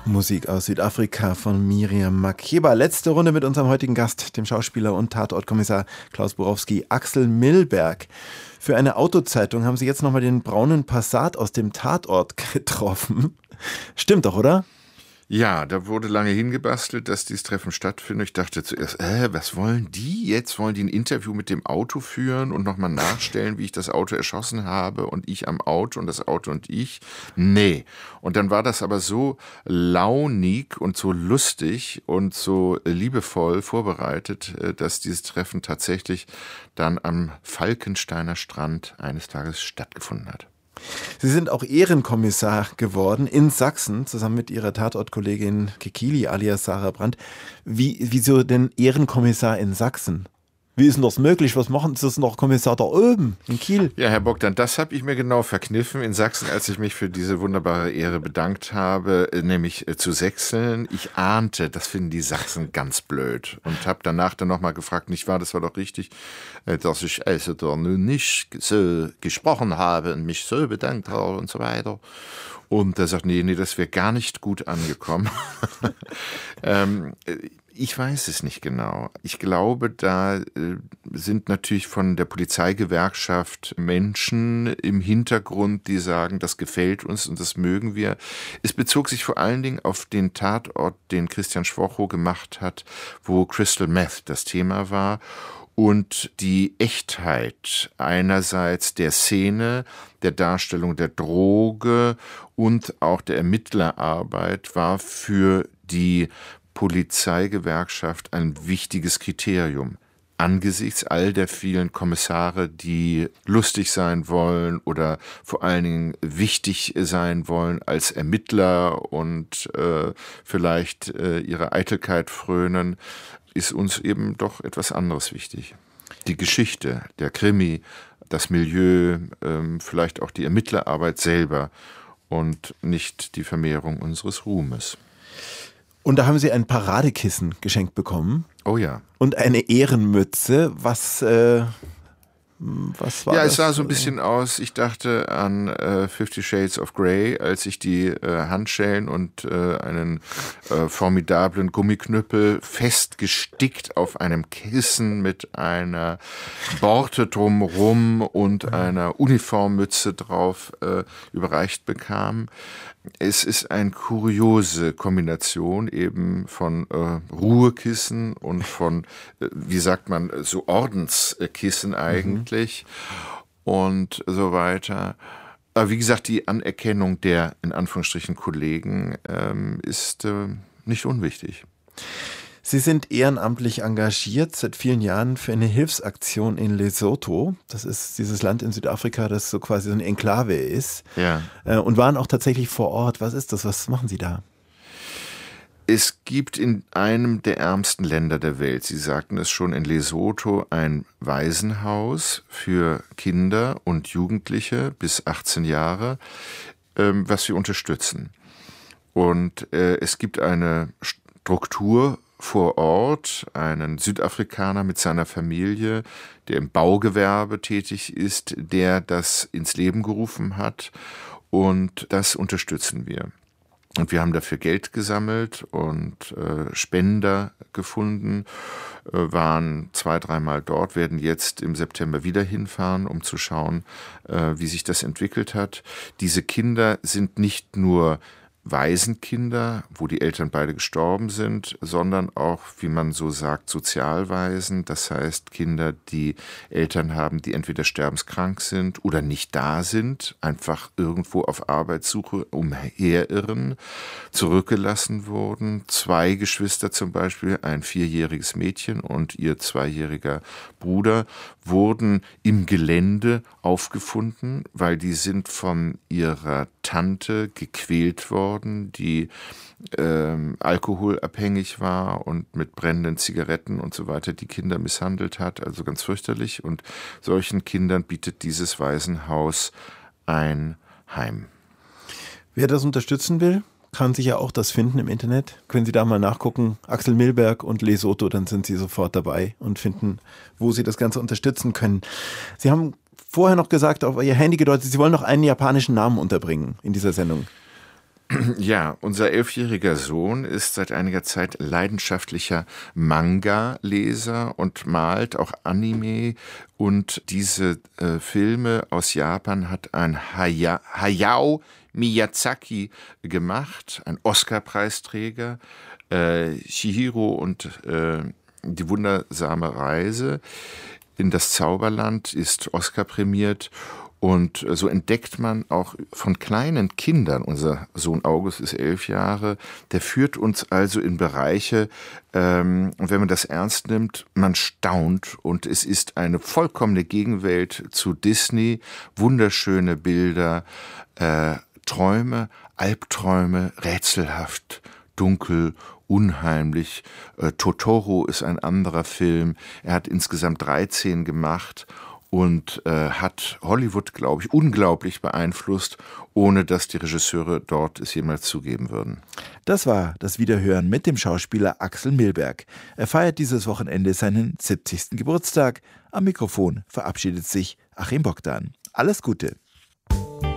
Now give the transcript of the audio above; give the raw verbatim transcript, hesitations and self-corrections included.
Musik aus Südafrika von Miriam Makeba. Letzte Runde mit unserem heutigen Gast, dem Schauspieler und Tatortkommissar Klaus Borowski, Axel Milberg. Für eine Autozeitung haben Sie jetzt nochmal den braunen Passat aus dem Tatort getroffen. Stimmt doch, oder? Ja, da wurde lange hingebastelt, dass dieses Treffen stattfindet. Ich dachte zuerst, äh, was wollen die jetzt? Wollen die ein Interview mit dem Auto führen und nochmal nachstellen, wie ich das Auto erschossen habe und ich am Auto und das Auto und ich? Nee. Und dann war das aber so launig und so lustig und so liebevoll vorbereitet, dass dieses Treffen tatsächlich dann am Falkensteiner Strand eines Tages stattgefunden hat. Sie sind auch Ehrenkommissar geworden in Sachsen, zusammen mit Ihrer Tatortkollegin Kekili alias Sarah Brandt. Wie, wieso denn Ehrenkommissar in Sachsen? Wie ist denn das möglich? Was machen Sie das noch Kommissar da oben in Kiel? Ja, Herr Bogdan, das habe ich mir genau verkniffen in Sachsen, als ich mich für diese wunderbare Ehre bedankt habe, nämlich zu sächseln. Ich ahnte, das finden die Sachsen ganz blöd und habe danach dann nochmal gefragt, nicht wahr, das war doch richtig, dass ich also da nun nicht so gesprochen habe und mich so bedankt habe und so weiter. Und er sagt, nee, nee, das wäre gar nicht gut angekommen. ähm, Ich weiß es nicht genau. Ich glaube, da äh, sind natürlich von der Polizeigewerkschaft Menschen im Hintergrund, die sagen, das gefällt uns und das mögen wir. Es bezog sich vor allen Dingen auf den Tatort, den Christian Schwocho gemacht hat, wo Crystal Meth das Thema war. Und die Echtheit einerseits der Szene, der Darstellung der Droge und auch der Ermittlerarbeit war für die Polizeigewerkschaft ein wichtiges Kriterium. Angesichts all der vielen Kommissare, die lustig sein wollen oder vor allen Dingen wichtig sein wollen als Ermittler und äh, vielleicht äh, ihrer Eitelkeit frönen, ist uns eben doch etwas anderes wichtig. Die Geschichte, der Krimi, das Milieu, ähm, vielleicht auch die Ermittlerarbeit selber und nicht die Vermehrung unseres Ruhmes. Und da haben Sie ein Paradekissen geschenkt bekommen. Oh ja. Und eine Ehrenmütze. Was, äh, was war ja, das? Es sah so ein bisschen aus, ich dachte an äh, Fifty Shades of Grey, als ich die äh, Handschellen und äh, einen äh, formidablen Gummiknüppel festgestickt auf einem Kissen mit einer Borte drumrum und einer Uniformmütze drauf äh, überreicht bekam. Es ist eine kuriose Kombination eben von äh, Ruhekissen und von, äh, wie sagt man, so Ordenskissen eigentlich mhm. und so weiter. Aber wie gesagt, die Anerkennung der, in Anführungsstrichen, Kollegen ähm, ist äh, nicht unwichtig. Sie sind ehrenamtlich engagiert seit vielen Jahren für eine Hilfsaktion in Lesotho. Das ist dieses Land in Südafrika, das so quasi so eine Enklave ist. Ja. Und waren auch tatsächlich vor Ort. Was ist das? Was machen Sie da? Es gibt in einem der ärmsten Länder der Welt, Sie sagten es schon, in Lesotho ein Waisenhaus für Kinder und Jugendliche bis achtzehn Jahre, ähm, was wir unterstützen. Und äh, es gibt eine Struktur vor Ort, einen Südafrikaner mit seiner Familie, der im Baugewerbe tätig ist, der das ins Leben gerufen hat, und das unterstützen wir. Und wir haben dafür Geld gesammelt und äh, Spender gefunden, äh, waren zwei, dreimal dort, werden jetzt im September wieder hinfahren, um zu schauen, äh, wie sich das entwickelt hat. Diese Kinder sind nicht nur Waisenkinder, wo die Eltern beide gestorben sind, sondern auch, wie man so sagt, Sozialwaisen, das heißt Kinder, die Eltern haben, die entweder sterbenskrank sind oder nicht da sind, einfach irgendwo auf Arbeitssuche umherirren, zurückgelassen wurden. Zwei Geschwister zum Beispiel, ein vierjähriges Mädchen und ihr zweijähriger Bruder, wurden im Gelände aufgefunden, weil die sind von ihrer Tante gequält worden, die ähm, alkoholabhängig war und mit brennenden Zigaretten und so weiter die Kinder misshandelt hat, also ganz fürchterlich. Und solchen Kindern bietet dieses Waisenhaus ein Heim. Wer das unterstützen will, kann sich ja auch das finden im Internet. Können Sie da mal nachgucken, Axel Milberg und Lesotho, dann sind Sie sofort dabei und finden, wo Sie das Ganze unterstützen können. Sie haben vorher noch gesagt, auf Ihr Handy gedeutet, Sie wollen noch einen japanischen Namen unterbringen in dieser Sendung. Ja, unser elfjähriger Sohn ist seit einiger Zeit leidenschaftlicher Manga-Leser und malt auch Anime. Und diese äh, Filme aus Japan hat ein Haya, Hayao Miyazaki gemacht, ein Oscar-Preisträger. Äh, Chihiro und äh, die wundersame Reise in das Zauberland ist Oscar prämiert. Und so entdeckt man auch von kleinen Kindern, unser Sohn August ist elf Jahre, der führt uns also in Bereiche, ähm, und wenn man das ernst nimmt, man staunt und es ist eine vollkommene Gegenwelt zu Disney, wunderschöne Bilder, äh, Träume, Albträume, rätselhaft, dunkel, unheimlich. Äh, Totoro ist ein anderer Film, er hat insgesamt dreizehn gemacht. Und äh, hat Hollywood, glaube ich, unglaublich beeinflusst, ohne dass die Regisseure dort es jemals zugeben würden. Das war das Wiederhören mit dem Schauspieler Axel Milberg. Er feiert dieses Wochenende seinen siebzigsten Geburtstag. Am Mikrofon verabschiedet sich Achim Bogdan. Alles Gute.